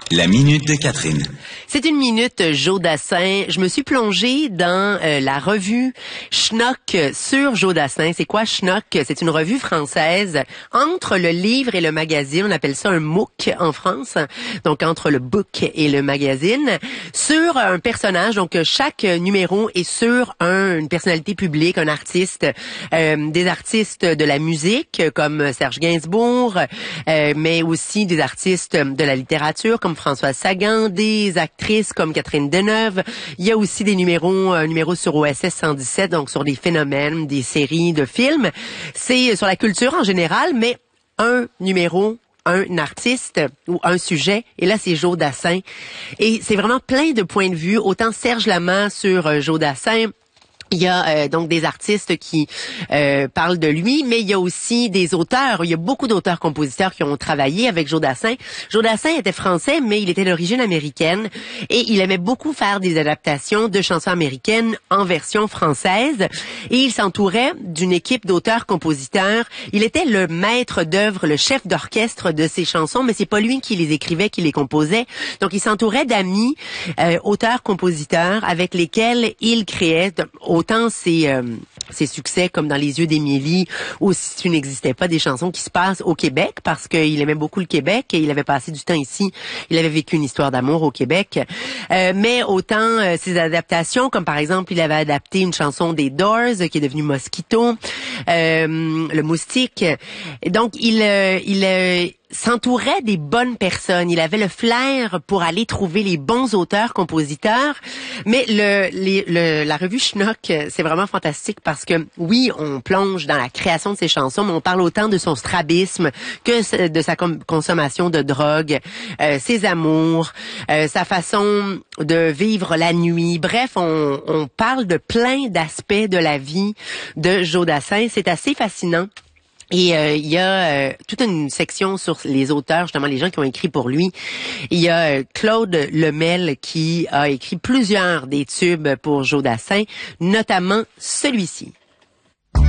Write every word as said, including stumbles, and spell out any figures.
La minute de Catherine. C'est une minute Joe Dassin. Je me suis plongée dans euh, la revue Schnock sur Joe Dassin. C'est quoi Schnock? C'est une revue française entre le livre et le magazine. On appelle ça un MOOC en France. Donc entre le book et le magazine. Sur un personnage. Donc chaque numéro est sur un, une personnalité publique, un artiste. Euh, des artistes de la musique comme Serge Gainsbourg, euh, mais aussi des artistes de la littérature comme Françoise Sagan, des actrices comme Catherine Deneuve. Il y a aussi des numéros, un numéro sur O S S cent dix-sept, donc sur des phénomènes, des séries de films. C'est sur la culture en général, mais un numéro, un artiste ou un sujet, et là c'est Joe Dassin. Et c'est vraiment plein de points de vue, autant Serge Lama sur euh, Joe Dassin. Il y a euh, donc des artistes qui euh, parlent de lui, mais il y a aussi des auteurs. Il y a beaucoup d'auteurs-compositeurs qui ont travaillé avec Joe Dassin. Joe Dassin était français, mais il était d'origine américaine et il aimait beaucoup faire des adaptations de chansons américaines en version française. Et il s'entourait d'une équipe d'auteurs-compositeurs. Il était le maître d'œuvre, le chef d'orchestre de ces chansons, mais c'est pas lui qui les écrivait, qui les composait. Donc il s'entourait d'amis euh, auteurs-compositeurs avec lesquels il créait autant ses, euh, ses succès comme dans Les yeux d'Émilie ou Si tu n'existais pas, des chansons qui se passent au Québec parce qu'il aimait beaucoup le Québec et il avait passé du temps ici. Il avait vécu une histoire d'amour au Québec. Euh, mais autant euh, ses adaptations, comme par exemple, il avait adapté une chanson des Doors qui est devenue Mosquito, euh, Le Moustique. Et donc, il, euh, il euh, s'entourait des bonnes personnes. Il avait le flair pour aller trouver les bons auteurs, compositeurs. Mais le, les, le la revue Schnock, c'est vraiment fantastique parce que oui, on plonge dans la création de ses chansons, mais on parle autant de son strabisme que de sa com- consommation de drogue, euh, ses amours, euh, sa façon de vivre la nuit. Bref, on, on parle de plein d'aspects de la vie de Joe Dassin. C'est assez fascinant. Et euh, il y a euh, toute une section sur les auteurs, justement les gens qui ont écrit pour lui. Il y a euh, Claude Lemel qui a écrit plusieurs des tubes pour Joe Dassin, notamment celui-ci.